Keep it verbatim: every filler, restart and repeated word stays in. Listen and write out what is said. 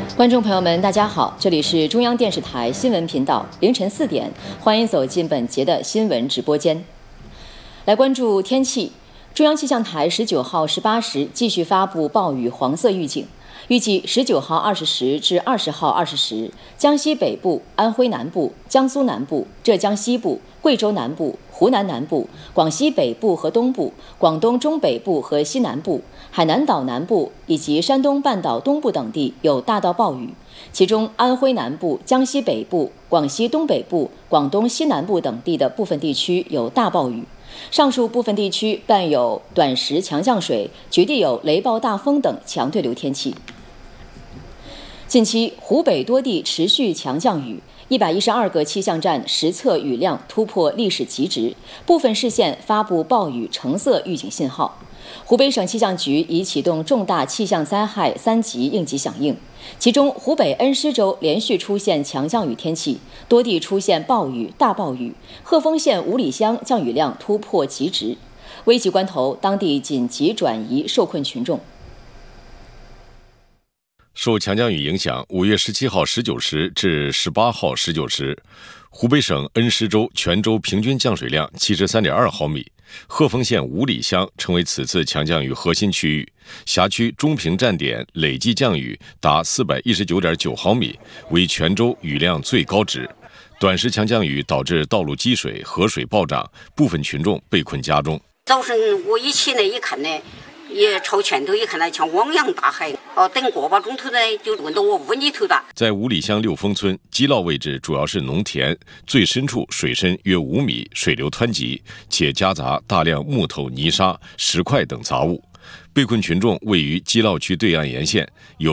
观众朋友们，大家好，这里是中央电视台新闻频道，凌晨四点，欢迎走进本节的新闻直播间。来关注天气，中央气象台十九号十八时继续发布暴雨黄色预警，预计十九号二十时至二十号二十时，江西北部、安徽南部、江苏南部、浙江西部、贵州南部、湖南南部、广西北部和东部、广东中北部和西南部、海南岛南部以及山东半岛东部等地有大到暴雨，其中安徽南部、江西北部、广西东北部、广东西南部等地的部分地区有大暴雨。上述部分地区伴有短时强降水，局地有雷暴大风等强对流天气。近期湖北多地持续强降雨，一百一十二个气象站实测雨量突破历史极值，部分市县发布暴雨橙色预警信号。湖北省气象局已启动重大气象灾害三级应急响应，其中湖北恩施州连续出现强降雨天气，多地出现暴雨、大暴雨，鹤峰县五里乡降雨量突破极值，危急关头，当地紧急转移受困群众。 受强降雨影响，五月十七号十九时至十八号十九时，湖北省恩施州全州平均降水量七十三点二毫米，鹤峰县五里乡成为此次强降雨核心区域，辖区中平站点累计降雨达四百一十九点九毫米，为全州雨量最高值。短时强降雨导致道路积水、河水暴涨，部分群众被困家中。 早上我一起来一看呢，也朝前头一看呢，像汪洋大海。哦，等个把钟头呢，就问到我屋里头了。 在五里乡六峰村基涝位置主要是农田，最深处水深约五米，水流湍急，且夹杂大量木头、泥沙、石块等杂物。被困群众位于基涝区对岸沿线，有